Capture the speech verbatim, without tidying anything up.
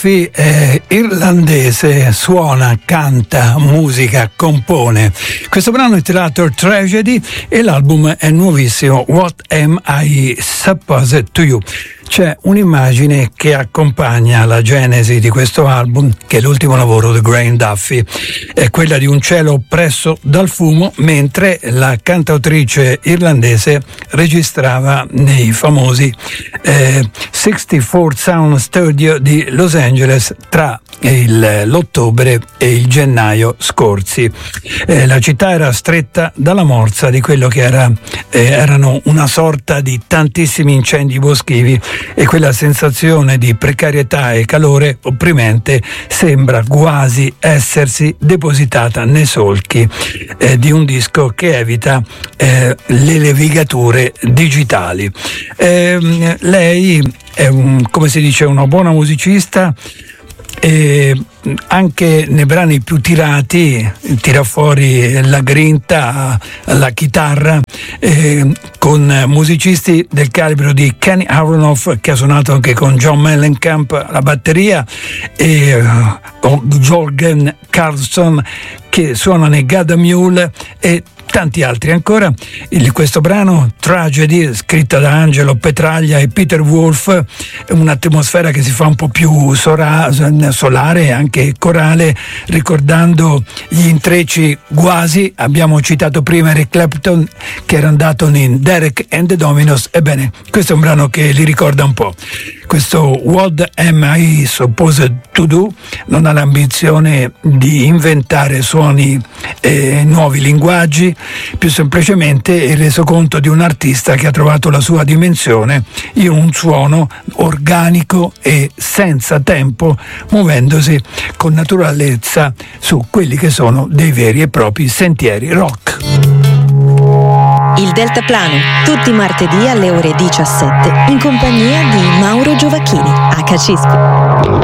Duffy è irlandese, suona, canta, musica, compone. Questo brano è intitolato Tragedy e l'album è nuovissimo, What Am I Supposed to You? C'è un'immagine che accompagna la genesi di questo album, che è l'ultimo lavoro di Graham Duffy, è quella di un cielo oppresso dal fumo, mentre la cantautrice irlandese registrava nei famosi eh, sessantaquattro Sound Studio di Los Angeles tra il, l'ottobre e il gennaio scorsi. Eh, la città era stretta dalla morsa di quello che era, eh, erano una sorta di tantissimi incendi boschivi, e quella sensazione di precarietà e calore opprimente sembra quasi essersi depositata nei solchi eh, di un disco che evita eh, le levigature digitali. Eh, lei è un, come si dice, una buona musicista, e anche nei brani più tirati tira fuori la grinta, la chitarra, eh, con musicisti del calibro di Kenny Aronoff, che ha suonato anche con John Mellencamp alla batteria, e uh, Jorgen Karlsson, che suona nei Gada Mule, e tanti altri ancora. Il, questo brano Tragedy, scritta da Angelo Petraglia e Peter Wolf, è un'atmosfera che si fa un po' più sora, solare e anche corale, ricordando gli intrecci guasi. Abbiamo citato prima Eric Clapton, che era andato in Derek and the Dominos. Ebbene, questo è un brano che li ricorda un po'. Questo What Am I Supposed to Do non ha l'ambizione di inventare suoni e nuovi linguaggi, più semplicemente è reso conto di un artista che ha trovato la sua dimensione in un suono organico e senza tempo, muovendosi con naturalezza su quelli che sono dei veri e propri sentieri rock. Il Deltaplano, tutti i martedì alle ore diciassette, in compagnia di Mauro Giovacchini, H C I S P.